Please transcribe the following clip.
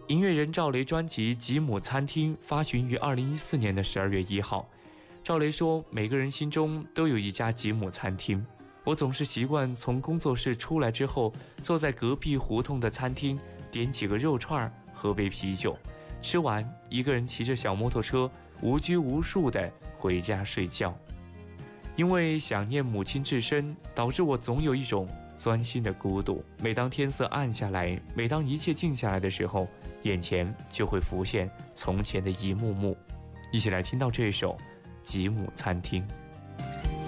音乐人赵雷专辑《吉姆餐厅》发行于2014年的12月1号。赵雷说，每个人心中都有一家吉姆餐厅，我总是习惯从工作室出来之后，坐在隔壁胡同的餐厅，点几个肉串，喝杯啤酒，吃完一个人骑着小摩托车无拘无束地回家睡觉。因为想念母亲至深，导致我总有一种钻心的孤独。每当天色暗下来，每当一切静下来的时候，眼前就会浮现从前的一幕幕。一起来听到这首《吉姆餐厅》。